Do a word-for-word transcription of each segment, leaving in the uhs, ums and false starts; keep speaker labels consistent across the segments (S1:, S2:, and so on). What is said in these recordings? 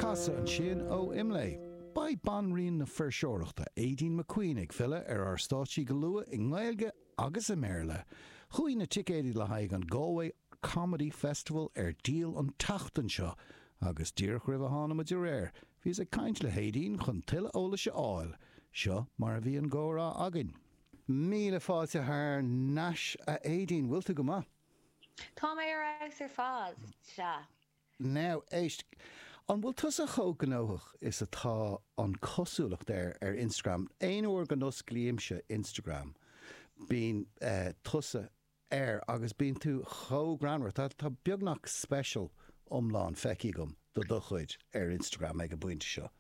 S1: Casa an sin ó Imlay. Ba ban rion na fearseoireachta Aideen McQueen ag fila ar ar stáití go lua i Ngailge agus i Méarla. Chuaigh na ticéadí le haig an Galway Comedy Festival ar díal an tachtan seo agus díreach ribh a hána de réir. Bhís ag caint le Aideen chun tuile óla se áil. Seo mar a bhí an górá agin. Míle fáilte th neis a Aideen, bhfuil tú go maith?
S2: Tá mé ar agus ar fád se.
S1: Now, éist, an bhfuil tusa chó gnóthach is atá an cosúlacht ar ar Instagram. Éon uair go nos glíimse Instagram. Bín uh, tusa air agus bín tú chó granhar. Tá tá beagnach special omláin feici gom do do chuid ar Instagram ag a buinte seo.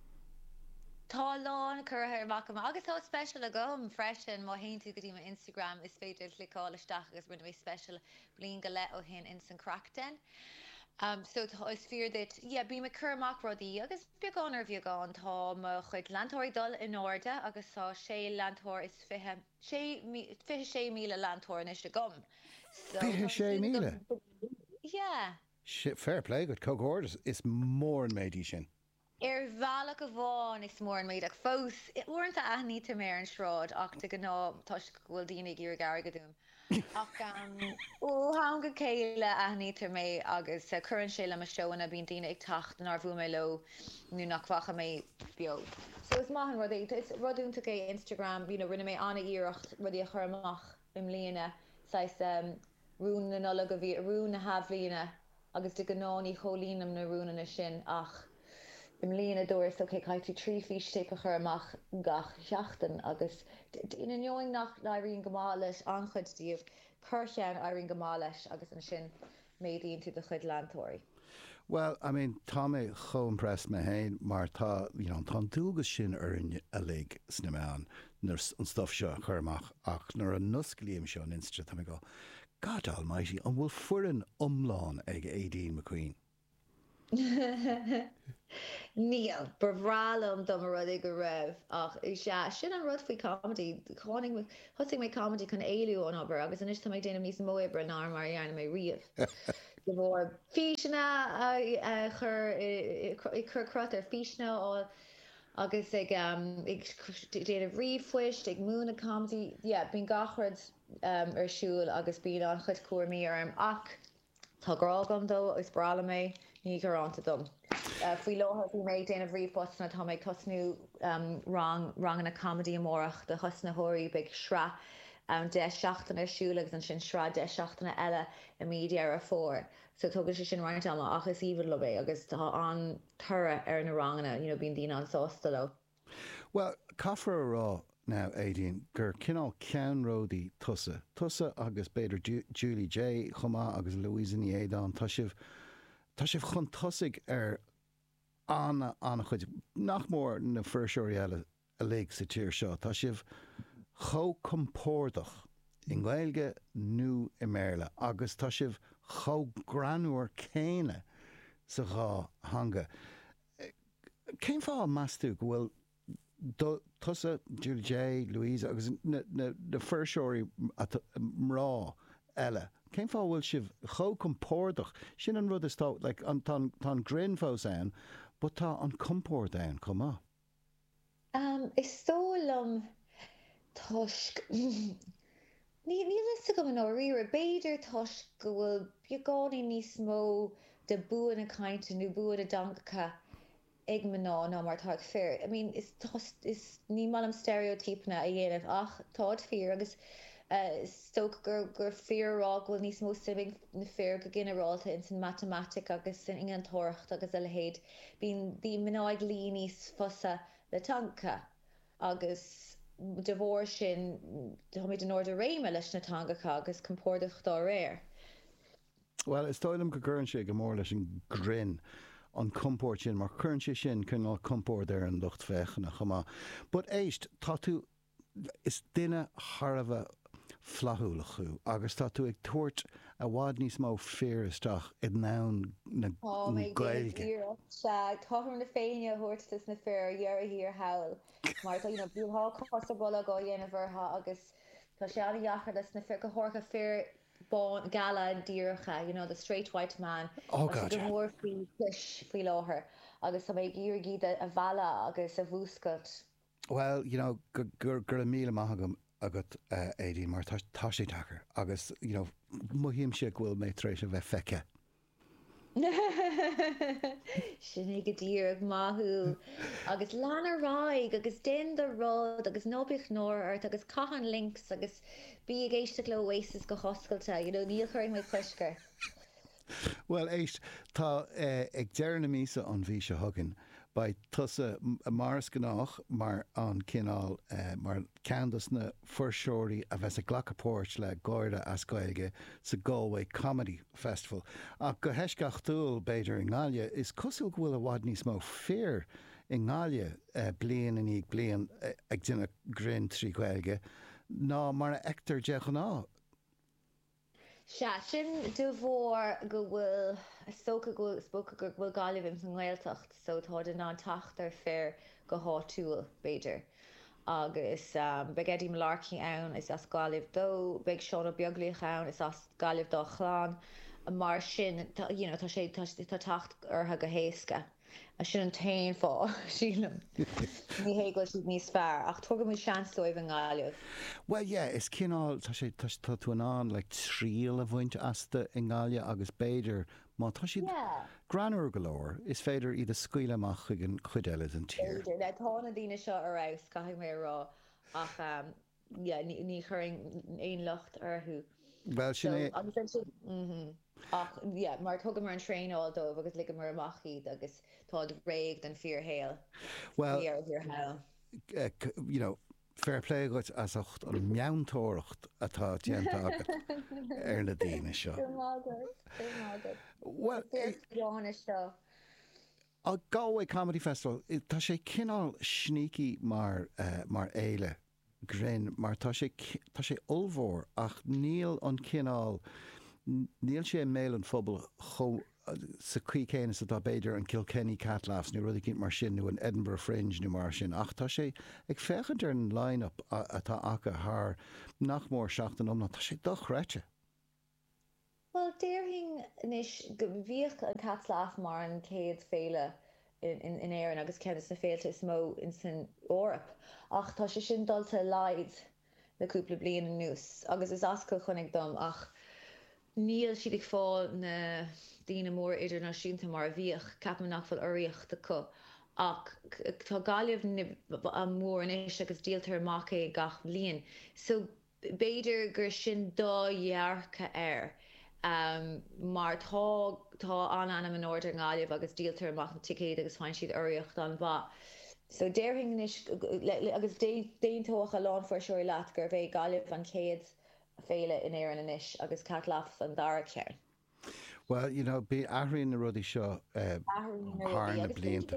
S2: Tá lán chuir bhacham agus tá special a gom freisin má haon tú go dtí Instagram is féidir licáil isteach agus buna bh special blion go le ó hin in san crachtain. Um, so is fear that yeah, bí me curmach rodí agus beagán bhí gáin tá mo chuid landtóirí dul in orde agus tá sé landtóir is fihe sé fihe sé míle landtóir is de gom.
S1: Fihe sé míle?
S2: Yeah.
S1: Shit, fair play, good cogord is, is mór an méidí sin.
S2: Er bhealach a bháin is mór an méid ag fós. It warnta aithní tá mé an sráid ach tá go ná tuis bhfuil daoine gur gar go dúm. Ach um, ó há go céile aithní tá mé agus uh, chuann sé le seoanna bíon daoine ag tacht an arbhú mé lo nú nachfacha mé beag. So is maithan rud é, is rudúnta é Instagram, you know, rinne mé anna íireacht rudí a chur amach im líana, sais um, rún na nula go bhí rún na habhlíana agus de go náí cholínam na rúna na sin ach im líana dúir so cé caiitú trí físte a chur amach gach seachtain agus ina neoing nach airíonn go má leis an chud díobh chuirsean airíonn go má leis agus an sin médaíonn tú de chud landtóirí.
S1: Well, I mean, tá mé cho impressed me hain, mar tá, you know, tá dúgus sin ar a lig snimeán nar an stuff seo churmach ach nar an nusclíam seo an Insta tá mé go, God almighty, an bhfuil furin umláin ag Aideen McQueen.
S2: Níl, bravrálam dom rud ag go raibh ach se sin an rud faoi comedy chuing thusing mé comedy chun éiliú an obair agus inis tá mé déanam níos mó ibre ná mar dhéanam mé riamh. Go bhór físina chur chur crut ar físna ó agus ag déanamh riomhfuist ag múna comedy, yeah, bín gachard um, ar siúil agus bíon an chud cuairmí arm ach tá grágam dó is brala mé ní gur ananta dom. Uh, Fuoi láthar bhí méid déanamh riomhpostna tá méid cosnú um, rang rangan na comedy amórach de chusnathirí beag sra um, de seachtainna ar siúil agus an sin sra de seachtainna eile i mídia ar a fór. So tugadh sé sin roiint ama ach is íomh le bé agus tá an tura ar na ranganna, you know, bíon daoine an sásta le.
S1: Well, caithfar a rá now, Aideen, gur cinál ceann ródaí tusa. Tusa agus beidir Ju- Julie J, chumá agus Louisa ní Éadán, tá sibh tá sibh chun tusaigh ar anna anna chuid nach mór na fearseoirí eile a lig sa tír seo. Tá sibh cho compórdach i Gaeilge nó i Méarla agus tá sibh cho granúir céine sa gá hanga. Céim fá measú go bhfuil Do, tusa Julie J, Louisa agus na, na, na fearseoirí mrá eile. Céim fá bhfuil sibh cho compórdach sin an rud is tá like, an tá grin fós ann, but tá an compór ann comá.
S2: Um, is tólam tusk ní ní lista go an áíre beidir tusk go bhfuil beagáí níos mó de buan a cainte nó buad a dancha ag maná ná mar tá fear. I mean, is is ní malam stereotypna a dhéanamh ach tád fear agus uh, stoc gur gur fearrá bhfuil níos mó sibing na fear go generalta in san matematic agus in an toracht agus a le héad bín bí mnáid lí níos fosa le tanca agus de bhór sin thoid an order réime leis na tangacha agus compórdach dá réir.
S1: Well, is táilm go gcurann sé go mór leis an grin an compór sin, mar chuann sé sin chun á compór ar an lucht fechanna chumá. But éist, tá tú is duine tharbh flathúla chu, agus tá tú ag tuairt a bhád níos mó fear isteach i nán na Gaeilge.
S2: Táthar na féine thuirtas na fear dhear a hir hail. Mar tá bíá costa bola go dhéanamh bhartha agus tá sé an dheachar leis na fear go thorcha fear bon gala díircha, you know, the straight white man.
S1: Oh, God,
S2: go
S1: yeah.
S2: mór fao fish fao láthair. Agus tá méid gíorgaí a bhela agus a bhúscat.
S1: Well, you know, gur gur a míle maithagam agat éidir mar tá sé takar agus, you know, muhíim sé bhfuil mé trééis a bheith feice.
S2: Sinnig go dtír ag maithú agus leanar ráig agus den de rud agus nóbich nóirt agus caihan links agus bí a géiste le oasis go hoscailte, you know, níl chuir mé cuiscar.
S1: Well, éist tá ag dearna mísa an bhí se thugan ba tusa mars gannách mar an cinál mar candas na fursóirí a bheits a ghlachapóirt le Garda as Gaeilge sa Galway Comedy Festival. Ach go heisceach túil beidir in Galia is cosúil bhfuil a bhhad níos mó fear in Galia blian in ag blian ag duna grin trí Gaeilge ná mar a ectar deachan ná.
S2: Se sin dú bhór go bhfuil soca go spóca go bhfuil gáilehim san Gaeltacht, so tá den ná tacht ar fear go háitiúil beidir. Agus um, beag Eddie Malarkey ann is as gáileh dó, beag Seán Beaglioch ann is as gáileh dó chláán, mar sin you know, tá sé tá tacht ortha go héasca. A sin an tain fá sílam. Ní héagil siad níos fearr, ach tugad mú seansóibh an gáileh.
S1: Well, yeah, is cinál tá sé tá tú an le tríal a bhaint asta in Galia agus beidir má tá siad granúir go leir is féidir iad a scuile amach chuig an chuideile an tír.
S2: Beidir, le tána dtíine seo arás caiithigh mé rá ach um, yeah, ní, ní churing éon lucht arthú.
S1: Well, sin é...
S2: agus an sin, mhm. Ach, yeah, mar thugam mar an tréáil dómh agus ligam mar amachíd agus tá réig den fear héal.
S1: Well,
S2: Fear of your hell.
S1: Uh, you know, fair play goit as ocht an meantóireacht atá dianta agat ar na daoine seo.
S2: Go mágad, go mágad.
S1: Well,
S2: Fear fiána seo.
S1: a Galway Comedy Festival, i- tá sé cinál sneaky mar, uh, mar éile grin, mar tá sé ci- tá sé olmhór ach níl an cinál n- níl sé méil an phobal cho sa cuí céine sa tá beidir an Kilkenny Catlafs ní rud ag mar sin nó an Edinburgh Fringe nó mar sin ach tá sé ag fechan ar an line-up a- atá acha th nach mór seachtain omna tá sé dochreite.
S2: Well, déirhing níos go bhíoch an catláf mar an céad féile in, in, in éan agus ceannas na féilte is mó in san órap. Ach tá sé sin dulta leid leúpla blian an nús. Agus is ascail chunig dom ach níl siad ag fáil na daoine mór idirnáisiúnta mar bhíoch ceapan nach fuil oíocht acu. Ach c- tá gáileh an mór inis agus díaltar amach é gach blian. So beidir gur sin dóhearcha air. Um, mar tá tá an anam an order gáileh agus díaltar amach ticéad agus fáin siad oíocht an bha. So déirhing is agus déontócha lán for seoir leat gur bheith gáileh an céad féile in éan inis agus catlaf an dara ceir.
S1: Well, you know, bí ahraíonn na rudí seo uh, thar na blianta.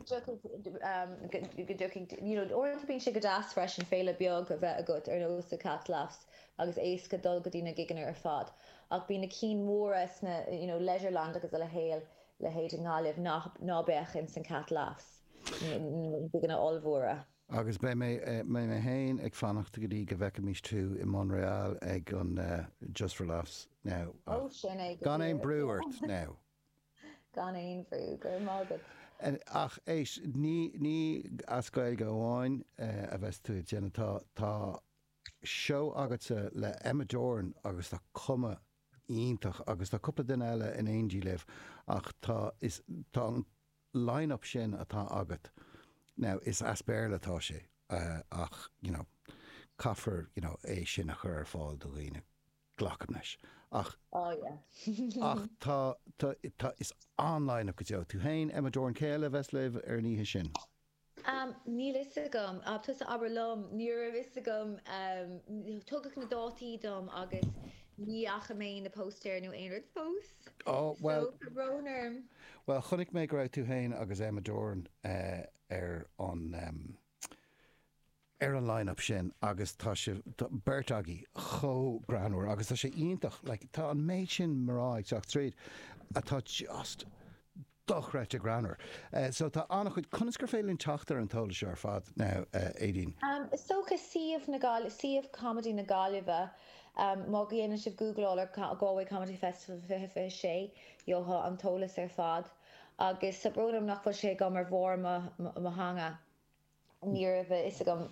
S2: Orintanta bíonn si go deas freis an féile beag a bheith agat ar nós a catlafs agus éasca dul go dtína gigan ar fad. Ach bí na cí móra na you know, Leisureland agus a le héal le héad an gáileh ná bech in san catlafs. Bíganna olmhóra.
S1: Agus bé mé uh, mé mé hain ag fannachta go dtí go bheice mís tú i Montreal ag an uh, Just for Laughs now.
S2: Oh, sin é go
S1: Gan éon
S2: dtír.
S1: breúirt now.
S2: Gan éon brú, gur mágad.
S1: En ach éis ní ní ascail go bháin uh, a bheits tú déanana tá tá seo agatsa le Emma Doran agus tá cuma ítach agus tá cúpla den eile in Angie live ach tá is tá an line-up sin atá agat. Now is asperle tá sé uh, ach you know caafar you know é sin a chur ar fáil do líine glacamneis ach
S2: Oh, yeah.
S1: ach tá tá tá is online go deo tú hain Emma Doran céile bheitslih ar níthe sin.
S2: Um, Níl is agam, ab tus aber lom, níor is agam, um, tugach na dátí dom agus ní acha mé na postéir nó einrad post.
S1: Oh well
S2: So, Roner.
S1: well chunig mé go raibh tú hain agus Emma Doran uh, ar an um, ar an line-up sin agus tá sé tá Bert Aggie cho granúir agus tá sé ionintach like, tá an méid sin marrá ag teach tríd atá just dochreite granúir. Uh, so tá annach chud chunas gur félinn teachtar an tola seo ar fad now uh, éidirn.
S2: Um, Socha siomh na gáil, siomh comedy na gáileh, má ghéanana sibh Googleáil ar Galway Comedy Festival fi sé Joha an tolas ar fad agus sa brónam nach bfuil sé go mar bhór ma hanga ní bheith is gom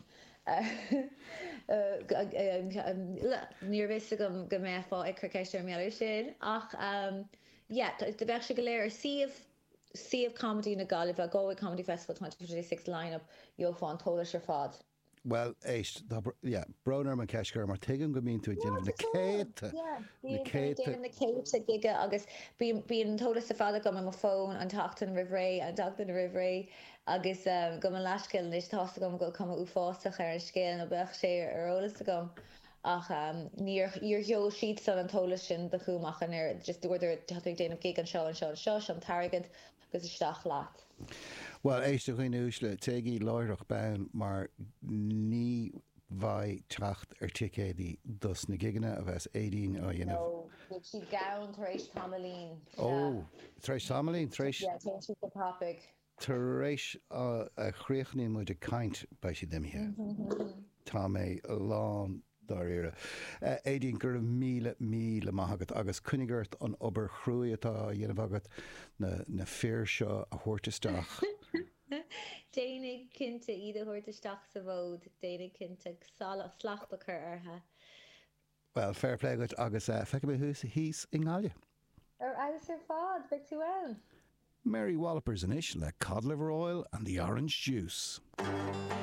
S2: níor bhís gom go méfá ag chucéisiir mé sin ach de bheith se go léir siomh siomh comedy na Galibh a Galway Comedy Festival twenty twenty-six lineup Jofa an tolas ar fad.
S1: Well, éist, yeah, Broner man ceisgur mar tuigim go mín tú déanamh na céite.
S2: Na céite. Na céite giga agus bíon tolas sa fada go am fón an tachtan rihré an tachtan rihré agus go an leiscil is tásta gom go cum ú fástach ar an scéil na bech sé ar ólas gom. Ach níor jo siad san an tolas sin de chuúmach an ar just dúidir tuigh déanamh gig an seo an seo an seo an targad agus isteach leat.
S1: Well, éiste chuoine úsle teagaí láireach ben mar ní bhaid teacht ar ticéadí dus na giganna a bheits éidirn a dhéanamh.
S2: No, bhfuil si gabhann tar éis Tamalín.
S1: Ó, tar éis Tamalín, tar éis...
S2: Yeah, tar éis the topic.
S1: Tar éis a chríochnaí muid a caint bei si dimithe. Tá mé lán dar ire. Éidirn gur míle míle maithagad agus cunigart an obair chrúi atá dhéanamh agat na fear seo a thuirteteach.
S2: Déananig cinnte iad a thuirteteach sa bhód, déananig cinnte slachta chur artha.
S1: Well, fair play good agus feice mé hús híos in gáile.
S2: Ar agus ar fád, big tú ann.
S1: Mary Wallopers in ish le cod liver oil and the orange juice.